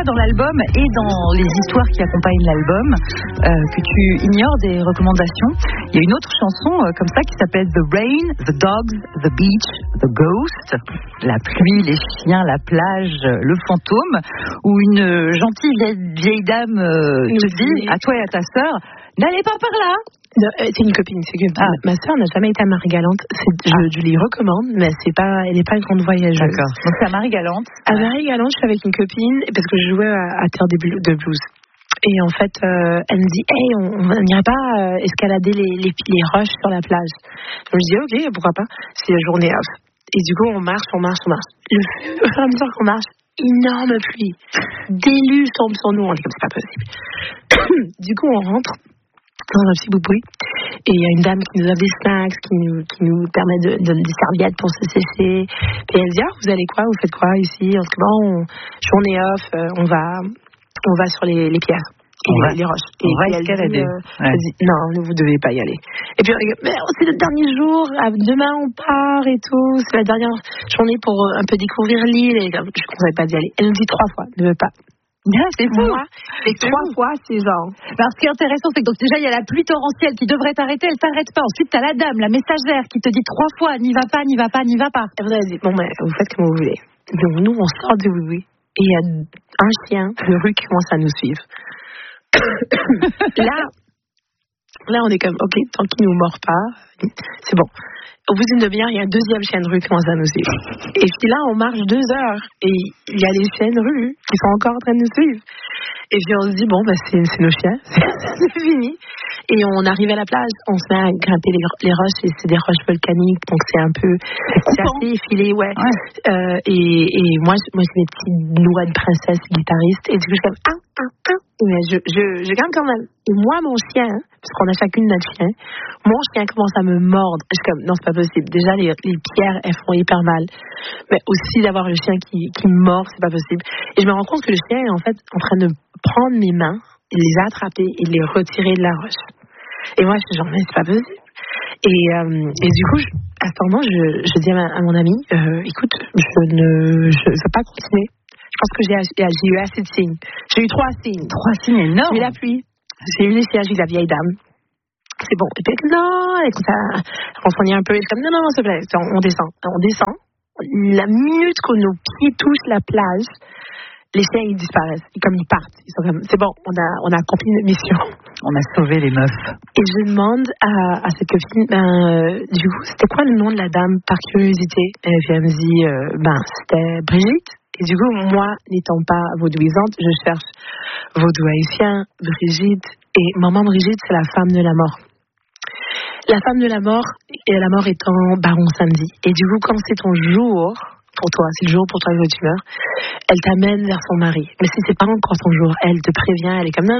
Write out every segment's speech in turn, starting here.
parfois dans l'album et dans les histoires qui accompagnent l'album que tu ignores des recommandations. Il y a une autre chanson comme ça qui s'appelle The Rain, The Dogs, The Beach, The Ghost. La pluie, les chiens, la plage, le fantôme. Où une gentille vieille dame te dit à toi et à ta sœur, n'allez pas par là. C'est une copine, c'est que ma sœur n'a jamais été à Marie-Galante. Je lui recommande, mais elle n'est pas une grande voyageuse. D'accord. Donc c'est à Marie-Galante. À Marie-Galante, je suis avec une copine parce que je jouais à Terre de Blues. Et en fait, elle me dit, hey, on n'irait pas escalader les roches sur la plage. Donc je dis, ok, pourquoi pas. C'est la journée off. Et du coup, on marche. Au fur et à mesure qu'on marche, énorme pluie, déluge tombe sur nous. On dit comme c'est pas possible. Du coup, on rentre dans un petit bout de bruit et il y a une dame qui nous offre des snacks, qui nous permet de des serviettes pour se sécher. Et elle dit, vous allez quoi, vous faites quoi ici? En tout cas, journée off, on va sur les pierres et les roches. On va escalader. Elle dit, non, vous devez pas y aller. Et puis mais c'est le dernier jour, demain on part et tout, c'est la dernière journée pour un peu découvrir l'île. Et je ne conseille pas d'y aller. Elle nous dit 3 fois, ne veux pas. C'est fou. Moi, et 3 fois, c'est genre. Alors, ce qui est intéressant, c'est que donc, déjà, il y a la pluie torrentielle qui devrait t'arrêter, elle t'arrête pas. Ensuite, t'as la dame, la messagère, qui te dit 3 fois, n'y va pas, n'y va pas, n'y va pas. Et vous avez dit, bon, vous faites comme vous voulez. Donc, nous, on sort du oui. Et il y a un chien de rue qui commence à nous suivre. Là, on est comme, ok, tant qu'il nous mord pas, c'est bon. Au bout d'une demi-heure, il y a un deuxième chien de rue qui commence à nous suivre. Et puis là, on marche 2 heures et il y a les chiens de rue qui sont encore en train de nous suivre. Et puis on se dit, c'est nos chiens, c'est fini. Et on arrive à la plage, on se met à grimper les roches, et c'est des roches volcaniques, donc c'est assez effilé, ouais. Et moi, j'ai mes petites doigts de princesse guitariste, et du coup, je suis comme, mais je grimpe quand même. Et moi, mon chien, parce qu'on a chacune notre chien, mon chien commence à me mordre. Je suis comme, non, c'est pas possible. Déjà, les pierres, elles font hyper mal. Mais aussi d'avoir le chien qui me mord, c'est pas possible. Et je me rends compte que le chien est en fait en train de prendre mes mains, et les attraper et les retirer de la roche. Et moi, je suis genre, mais c'est pas possible. Et du coup, à ce moment, je dis à mon ami, écoute, je ne veux pas continuer. Je pense que j'ai eu assez de signes. J'ai eu 3 signes. 3 signes énormes. J'ai eu la pluie, j'ai eu les sièges, j'ai eu la vieille dame. C'est bon. Et puis, non, écoute, on s'en est un peu. Et je suis comme, non, s'il te plaît, on descend. La minute que nos pieds touchent la plage, les chiens, ils disparaissent. Comme ils partent. Ils sont comme, c'est bon, on a accompli notre mission. On a sauvé les meufs. Et je demande à cette copine, du coup, c'était quoi le nom de la dame, par curiosité? Et puis elle me dit, c'était Brigitte. Et du coup, moi, n'étant pas vaudouisante, je cherche vaudou haïtien, Brigitte. Et maman Brigitte, c'est la femme de la mort. La femme de la mort, et la mort étant Baron Samedi. Et du coup, quand c'est ton jour, pour toi, c'est le jour pour toi que tu meurs, elle t'amène vers son mari. Mais si c'est pas encore ton jour, elle te prévient, elle est comme, non.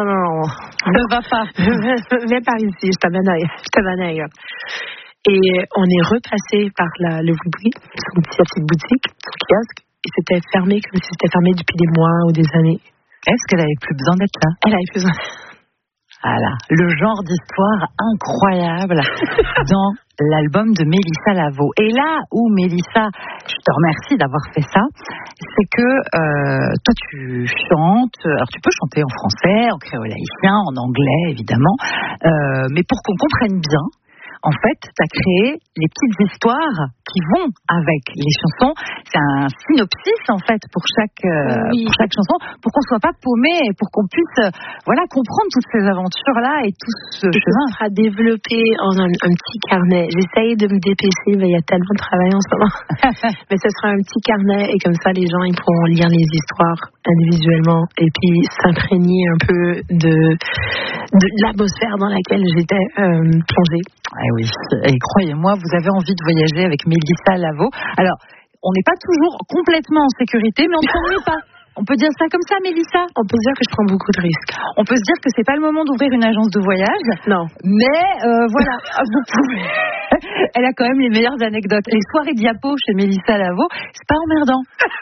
Ne va pas. Viens par ici, je t'amène ailleurs. Et on est repassé par le Woodbury, sa petite boutique, son kiosque, et c'était fermé comme si c'était fermé depuis des mois ou des années. Est-ce qu'elle avait plus besoin d'être là? Elle avait plus besoin. Voilà, le genre d'histoire incroyable dans l'album de Mélissa Lavo. Et là où, Mélissa, je te remercie d'avoir fait ça, c'est que toi tu chantes, alors tu peux chanter en français, en créole haïtien, en anglais évidemment, mais pour qu'on comprenne bien, en fait, tu as créé les petites histoires qui vont avec les chansons. C'est un synopsis, en fait, pour chaque chanson, pour qu'on soit pas paumé et pour qu'on puisse comprendre toutes ces aventures-là et tout ce chemin. Ça sera développé en un petit carnet. J'essaye de me dépêcher, mais il y a tellement de travail en ce moment. Mais ce sera un petit carnet et comme ça, les gens ils pourront lire les histoires individuellement et puis s'imprégner un peu de l'atmosphère dans laquelle j'étais plongée. Eh oui, et croyez-moi, vous avez envie de voyager avec Mélissa Lavo. Alors, on n'est pas toujours complètement en sécurité, mais on ne s'ennuie pas. On peut dire ça comme ça, Mélissa? On peut dire que je prends beaucoup de risques. On peut se dire que c'est pas le moment d'ouvrir une agence de voyage. Non. Mais voilà, vous pouvez. Elle a quand même les meilleures anecdotes. Les soirées diapos chez Mélissa Lavo, c'est pas emmerdant.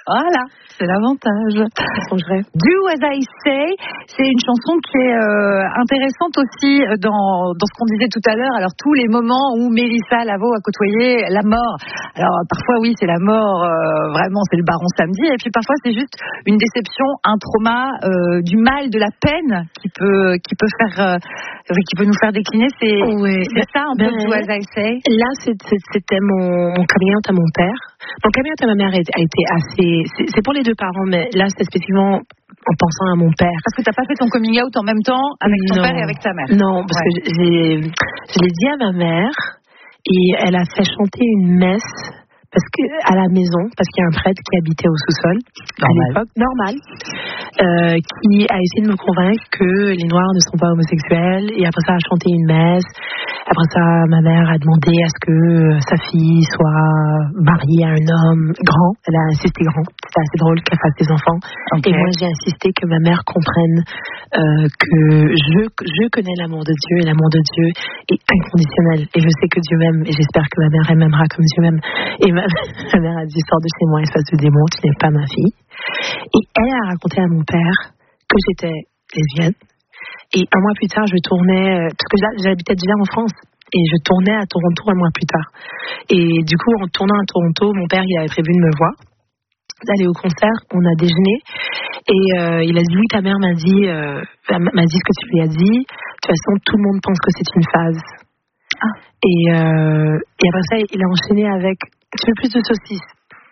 Voilà, c'est l'avantage. Do As I Say, c'est une chanson qui est intéressante aussi dans ce qu'on disait tout à l'heure. Alors tous les moments où Mélissa Lavo a côtoyé la mort. Alors parfois oui, c'est la mort, vraiment c'est le baron samedi, et puis parfois c'est juste une déception, un trauma, du mal, de la peine qui peut nous faire décliner. C'est ça un peu Do As I Say. Là c'était mon coming out à mon père. Mon coming out à ma mère a été assez. C'est pour les deux parents, mais là c'était spécifiquement en pensant à mon père. Parce que t'as pas fait ton coming out en même temps avec ton père et avec ta mère. Non, parce que je l'ai dit à ma mère et elle a fait chanter une messe à la maison, parce qu'il y a un prêtre qui habitait au sous-sol à l'époque, normal, qui a essayé de me convaincre que les Noirs ne sont pas homosexuels, et après ça a chanté une messe. Après ça, ma mère a demandé à ce que sa fille soit mariée à un homme grand. Elle a insisté grand. C'était assez drôle qu'elle fasse des enfants. Okay. Et moi, j'ai insisté que ma mère comprenne que je connais l'amour de Dieu, et l'amour de Dieu est inconditionnel. Et je sais que Dieu m'aime, et j'espère que ma mère elle m'aimera comme Dieu m'aime. Et ma mère a dit, sors de chez moi, espèce de démon, tu n'es pas ma fille. Et elle a raconté à mon père que j'étais lesbienne. Et un mois plus tard, je tournais, parce que j'habitais déjà en France, et je tournais à Toronto un mois plus tard. Et du coup, en tournant à Toronto, mon père, il avait prévu de me voir, d'aller au concert. On a déjeuné, et il a dit, oui, ta mère m'a dit ce que tu lui as dit. De toute façon, tout le monde pense que c'est une phase. Ah. Et après ça, il a enchaîné avec, tu veux plus de saucisses?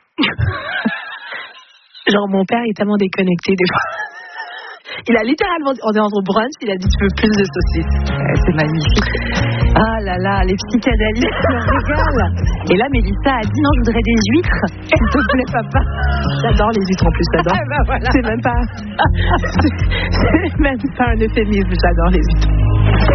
Genre, mon père est tellement déconnecté des fois. Il a littéralement, on est entre brunch, il a dit, tu veux plus de saucisses? C'est magnifique. Ah là là, les psychanalystes me régalent. Et là, Mélissa a dit, non, je voudrais des huîtres. S'il te plaît, papa. J'adore les huîtres en plus, j'adore. Ah bah voilà. C'est même pas un euphémisme, j'adore les huîtres.